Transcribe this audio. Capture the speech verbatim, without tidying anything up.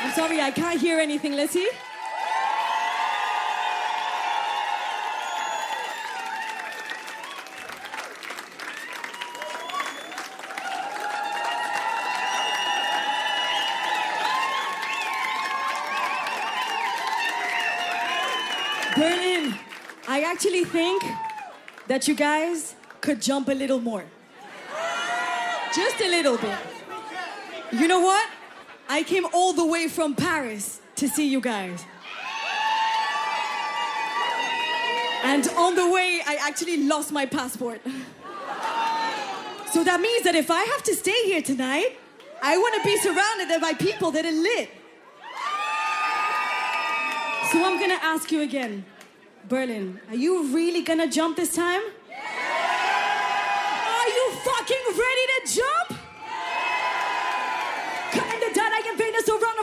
I'm sorry, I can't hear anything. Let's see. Berlin, I actually think that you guys could jump a little more. Just a little bit. You know what? I came all the way from Paris to see you guys. And on the way, I actually lost my passport. So that means that if I have to stay here tonight, I want to be surrounded by people that are lit. So I'm gonna ask you again, Berlin, are you really gonna jump this time? Are you fucking ready to jump? Cut in the dot, I can Venus around